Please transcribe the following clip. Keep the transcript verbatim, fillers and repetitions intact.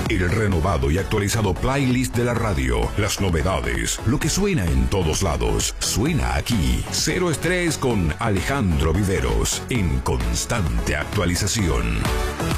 El renovado y actualizado playlist de la radio, las novedades, lo que suena en todos lados, suena aquí. Cero Estrés con Alejandro Viveros, en constante actualización.